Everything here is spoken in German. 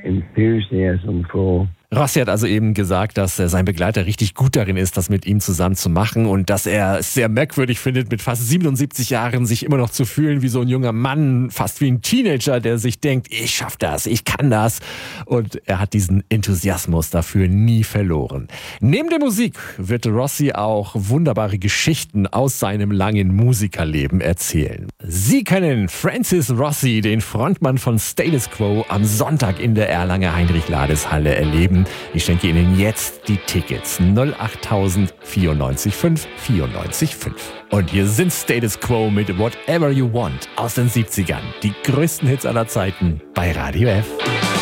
enthusiasm for. Rossi hat also eben gesagt, dass sein Begleiter richtig gut darin ist, das mit ihm zusammen zu machen und dass er es sehr merkwürdig findet, mit fast 77 Jahren sich immer noch zu fühlen wie so ein junger Mann, fast wie ein Teenager, der sich denkt, ich schaff das, ich kann das. Und er hat diesen Enthusiasmus dafür nie verloren. Neben der Musik wird Rossi auch wunderbare Geschichten aus seinem langen Musikerleben erzählen. Sie können Francis Rossi, den Frontmann von Status Quo, am Sonntag in der Erlanger Heinrich-Lades-Halle erleben. Ich schenke Ihnen jetzt die Tickets. 08000 94 5 94 5. Und hier sind Status Quo mit Whatever You Want aus den 70ern. Die größten Hits aller Zeiten bei Radio F.